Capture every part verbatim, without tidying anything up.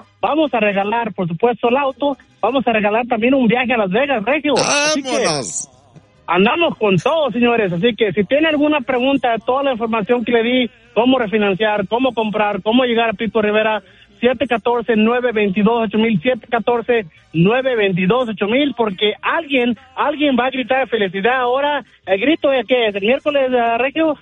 vamos a regalar, por supuesto, el auto, vamos a regalar también un viaje a Las Vegas, Regio. ¡Vámonos! Andamos con todo, señores, así que si tiene alguna pregunta, toda la información que le di, cómo refinanciar, cómo comprar, cómo llegar a Pico Rivera, siete uno cuatro, nueve dos dos, ocho mil, siete uno cuatro, nueve dos dos, ocho mil, porque alguien, alguien va a gritar de felicidad ahora. ¿El grito de qué es? ¿El miércoles, uh, Regio?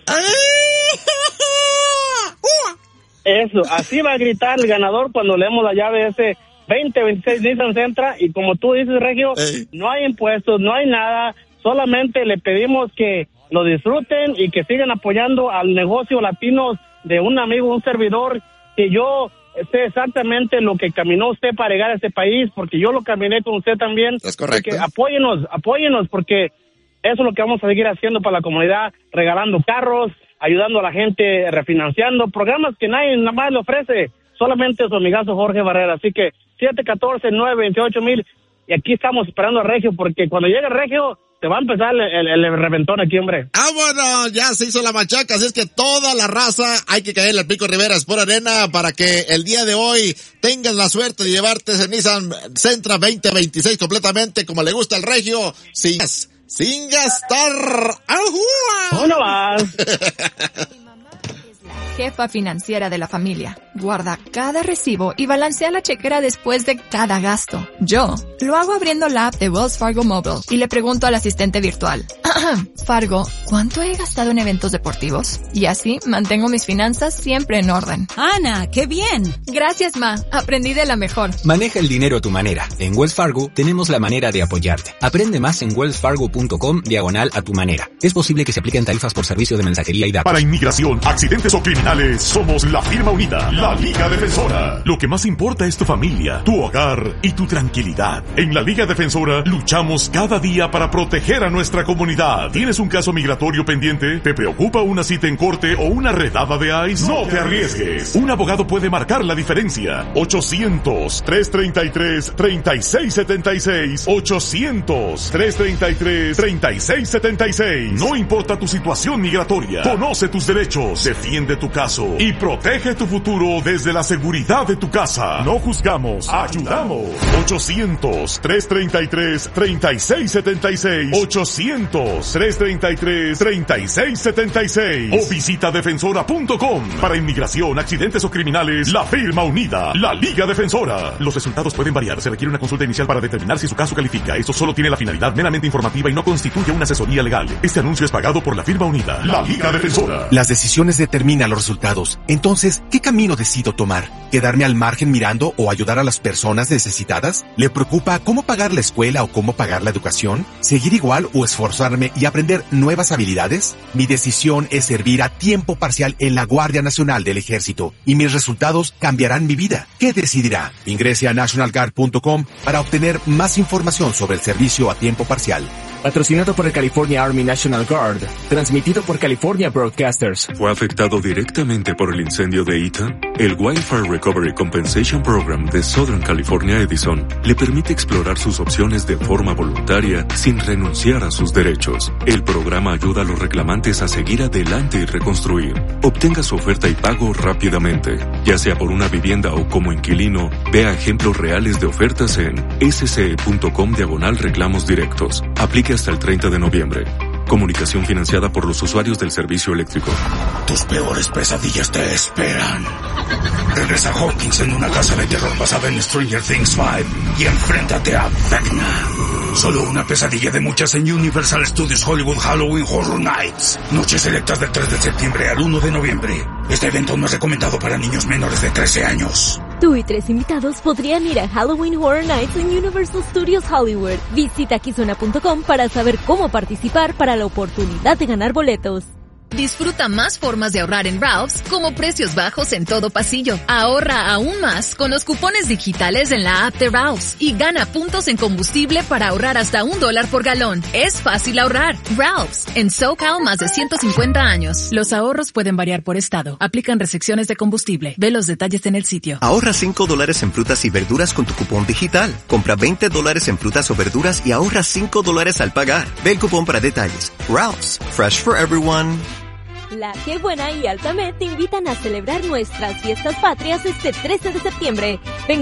Eso, así va a gritar el ganador cuando leemos la llave de ese veinte veintiséis Nissan Sentra, y como tú dices, Regio, Ey. no hay impuestos, no hay nada, solamente le pedimos que lo disfruten y que sigan apoyando al negocio latino de un amigo, un servidor, que yo sé exactamente lo que caminó usted para llegar a este país, porque yo lo caminé con usted también. Es correcto. Que apóyenos, apóyenos, porque eso es lo que vamos a seguir haciendo para la comunidad, regalando carros, ayudando a la gente, refinanciando, programas que nadie nada más le ofrece, solamente su amigazo Jorge Barrera. Así que siete uno cuatro, nueve dos ocho mil, y aquí estamos esperando a Regio, porque cuando llegue Regio, te va a empezar el, el, el reventón aquí, hombre. Ah, bueno, ya se hizo la machaca, así es que toda la raza hay que caerle al Pico Rivera Sport Arena para que el día de hoy tengas la suerte de llevarte ese Nissan Sentra veinte veintiséis completamente como le gusta al Regio, sin, sin gastar. ¡Ajúa! ¿Dónde vas? Jefa financiera de la familia. Guarda cada recibo y balancea la chequera después de cada gasto. Yo lo hago abriendo la app de Wells Fargo Mobile y le pregunto al asistente virtual. Fargo, ¿cuánto he gastado en eventos deportivos? Y así mantengo mis finanzas siempre en orden. Ana, ¡qué bien! Gracias, Ma. Aprendí de la mejor. Maneja el dinero a tu manera. En Wells Fargo tenemos la manera de apoyarte. Aprende más en wellsfargo.com diagonal a tu manera. Es posible que se apliquen tarifas por servicio de mensajería y datos. Para inmigración, accidentes o criminales, somos la firma unida, la Liga Defensora. Lo que más importa es tu familia, tu hogar y tu tranquilidad. En la Liga Defensora luchamos cada día para proteger a nuestra comunidad. ¿Tienes un caso migratorio pendiente? ¿Te preocupa una cita en corte o una redada de ICE? No te arriesgues. Un abogado puede marcar la diferencia. ochocientos, trescientos treinta y tres, treinta y seis setenta y seis. ochocientos, trescientos treinta y tres, treinta y seis setenta y seis. No importa tu situación migratoria. Conoce tus derechos. Defiende tu caso y protege tu futuro desde la seguridad de tu casa. No juzgamos, ayudamos. ochocientos, trescientos treinta y tres, treinta y seis setenta y seis. ochocientos, trescientos treinta y tres, treinta y seis setenta y seis. O visita defensora punto com. Para inmigración, accidentes o criminales, la firma unida, la Liga Defensora. Los resultados pueden variar. Se requiere una consulta inicial para determinar si su caso califica. Esto solo tiene la finalidad meramente informativa y no constituye una asesoría legal. Este anuncio es pagado por la firma unida, la Liga Defensora. Las decisiones determinan los resultados. Entonces, ¿qué camino decido tomar? ¿Quedarme al margen mirando o ayudar a las personas necesitadas? ¿Le preocupa cómo pagar la escuela o cómo pagar la educación? ¿Seguir igual o esforzarme y aprender nuevas habilidades? Mi decisión es servir a tiempo parcial en la Guardia Nacional del Ejército y mis resultados cambiarán mi vida. ¿Qué decidirá? Ingrese a national guard punto com para obtener más información sobre el servicio a tiempo parcial. Patrocinado por el California Army National Guard. Transmitido por California Broadcasters. ¿Fue afectado directamente por el incendio de Ethan? El Wildfire Recovery Compensation Program de Southern California Edison le permite explorar sus opciones de forma voluntaria sin renunciar a sus derechos. El programa ayuda a los reclamantes a seguir adelante y reconstruir. Obtenga su oferta y pago rápidamente. Ya sea por una vivienda o como inquilino, vea ejemplos reales de ofertas en sce.com diagonal reclamos directos. Aplique hasta el treinta de noviembre. Comunicación financiada por los usuarios del servicio eléctrico. Tus peores pesadillas te esperan. Regresa a Hawkins en una casa de terror basada en Stranger Things cinco y enfréntate a Vecna. Solo una pesadilla de muchas en Universal Studios Hollywood Halloween Horror Nights. Noches selectas del tres de septiembre al uno de noviembre. Este evento no es recomendado para niños menores de trece años. Tú y tres invitados podrían ir a Halloween Horror Nights en Universal Studios Hollywood. Visita Kizuna punto com para saber cómo participar para la oportunidad de ganar boletos. Disfruta más formas de ahorrar en Ralph's, como precios bajos en todo pasillo. Ahorra aún más con los cupones digitales en la app de Ralph's y gana puntos en combustible para ahorrar hasta un dólar por galón. Es fácil ahorrar. Ralph's, en SoCal más de ciento cincuenta años. Los ahorros pueden variar por estado. Aplican restricciones de combustible. Ve los detalles en el sitio. Ahorra cinco dólares en frutas y verduras con tu cupón digital. Compra veinte dólares en frutas o verduras y ahorra cinco dólares al pagar. Ve el cupón para detalles. Ralph's, fresh for everyone. La Qué Buena y Altamed te invitan a celebrar nuestras fiestas patrias este trece de septiembre. Ven